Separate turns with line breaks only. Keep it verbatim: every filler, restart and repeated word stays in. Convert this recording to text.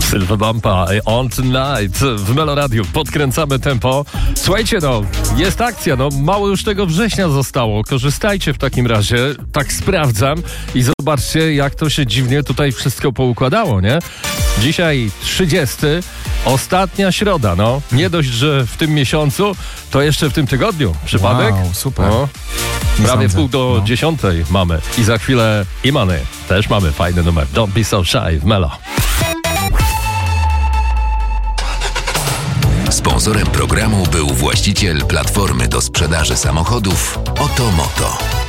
Silver Bumpa, On Tonight w Melo Radio. Podkręcamy tempo. Słuchajcie, no, jest akcja, no, mało już tego września zostało. Korzystajcie w takim razie, tak sprawdzam i zobaczcie, jak to się dziwnie tutaj wszystko poukładało, nie? Dzisiaj trzydziesty, ostatnia środa, no. Nie dość, że w tym miesiącu, to jeszcze w tym tygodniu. Przypadek?
Wow, super.
No. Prawie
Sądzę.
pół do
No.
dziesiątej mamy. I za chwilę Imany. Też mamy fajny numer. Don't be so shy w Melo.
Sponsorem programu był właściciel platformy do sprzedaży samochodów Oto Moto.